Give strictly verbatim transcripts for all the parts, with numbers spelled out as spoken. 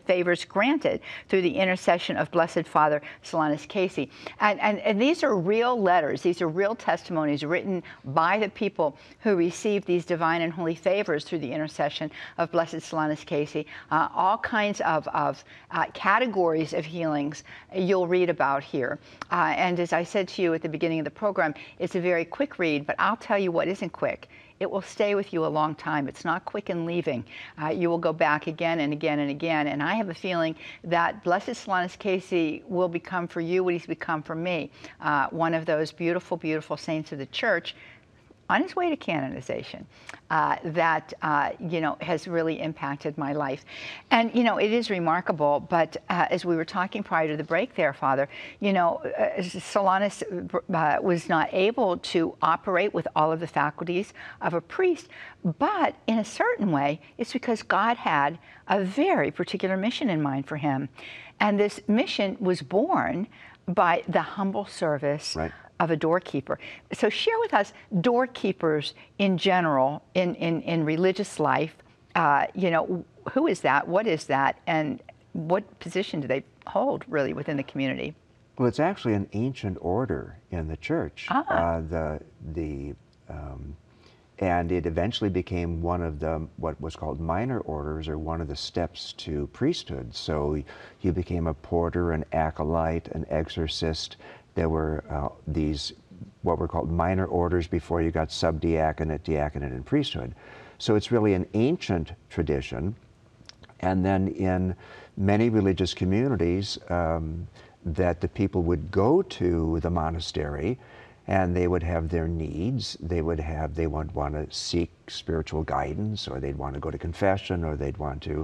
favors granted through the intercession of Blessed Father Solanus Casey. And, and, and these are real letters. These are real testimonies written by the people who received these divine and holy favors through the intercession of Blessed Solanus Casey. Uh, all kinds of, of uh, categories of healings you'll read about here. Uh, and as I said to you at the beginning of the program, it's a very quick read, but I'll tell you what isn't quick. It will stay with you a long time. It's not quick in leaving. Uh, you will go back again and again and again. And I have a feeling that Blessed Solanus Casey will become for you what he's become for me, uh, one of those beautiful, beautiful saints of the Church on his way to canonization, uh, that, uh, you know, has really impacted my life. And, you know, it is remarkable, but uh, as we were talking prior to the break there, Father, you know, uh, Solanus uh, was not able to operate with all of the faculties of a priest, but in a certain way, it's because God had a very particular mission in mind for him. And this mission was born by the humble service right. of a doorkeeper. So share with us doorkeepers in general in, in, in religious life. Uh, you know, who is that? What is that? And what position do they hold really within the community? Well, it's actually an ancient order in the church. Ah. Uh, the, the, um, and it eventually became one of the, what was called minor orders, or one of the steps to priesthood. So you became a porter, an acolyte, an exorcist. There were uh, these, what were called minor orders before you got subdiaconate, diaconate, and priesthood. So it's really an ancient tradition. And then in many religious communities, um, that the people would go to the monastery and they would have their needs. They would have, they would want to seek spiritual guidance, or they'd want to go to confession, or they'd want to.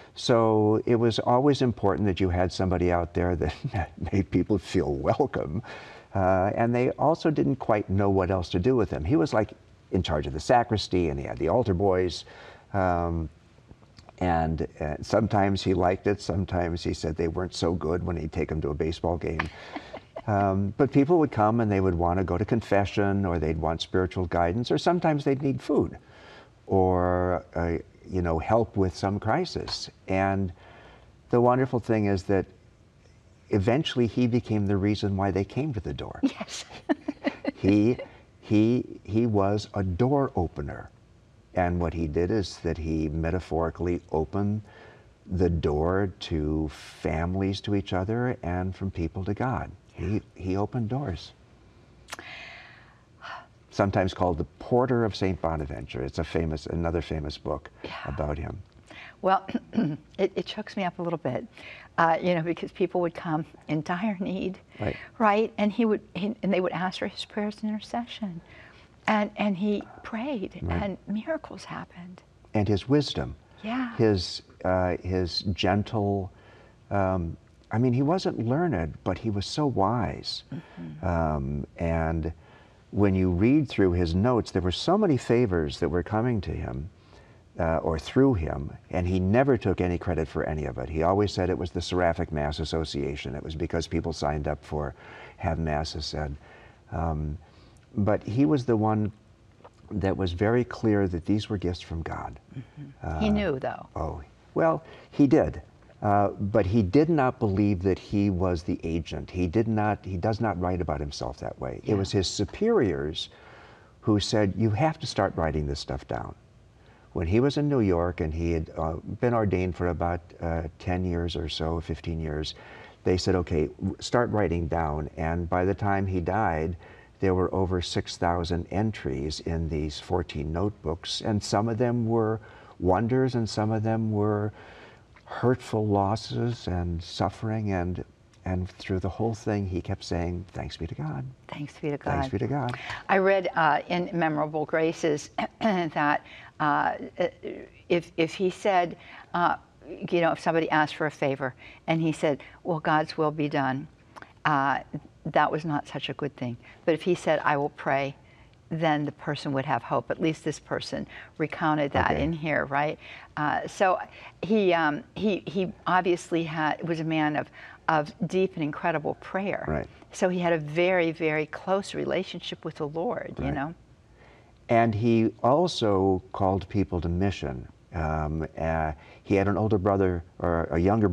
So it was always important that you had somebody out there that made people feel welcome. Uh, and they also didn't quite know what else to do with him. He was like in charge of the sacristy, and he had the altar boys. Um, and uh, sometimes he liked it. Sometimes he said they weren't so good when he'd take them to a baseball game. Um, but people would come and they would want to go to confession, or they'd want spiritual guidance, or sometimes they'd need food, or uh, you know, help with some crisis. And the wonderful thing is that eventually he became the reason why they came to the door. Yes. he, he, he was a door opener. And what he did is that he metaphorically opened the door to families to each other, and from people to God. He, he opened doors. Sometimes called the Porter of Saint Bonaventure. It's a famous, another famous book yeah. about him. Well, it, it chokes me up a little bit, uh, you know, because people would come in dire need, right? right? And he would, he, and they would ask for his prayers and intercession, and and he prayed, right. and miracles happened. And his wisdom, yeah, his uh, his gentle. Um, I mean, he wasn't learned, but he was so wise, mm-hmm. um, and when you read through his notes, there were so many favors that were coming to him, uh, or through him, and he never took any credit for any of it. He always said it was the Seraphic Mass Association. It was because people signed up for have masses said. Um, but he was the one that was very clear that these were gifts from God. Mm-hmm. uh, he knew, though. Oh, well, he did. Uh, but he did not believe that he was the agent. He did not, he does not write about himself that way. Yeah. It was his superiors who said, you have to start writing this stuff down. When he was in New York, and he had uh, been ordained for about uh, ten years or so, fifteen years, they said, okay, start writing down. And by the time he died, there were over six thousand entries in these fourteen notebooks, and some of them were wonders, and some of them were hurtful losses and suffering, and and through the whole thing he kept saying, thanks be to God. Thanks be to God. Thanks be to God. I read uh, in Memorable Graces that uh, if, if he said, uh, you know, if somebody asked for a favor and he said, well, God's will be done, uh, that was not such a good thing. But if he said, I will pray, then the person would have hope. At least this person recounted that okay. in here, right? Uh, so he, um, he, he obviously had, was a man of, of deep and incredible prayer. Right. So he had a very, very close relationship with the Lord, right. you know? And he also called people to mission. Um, uh, he had an older brother, or a younger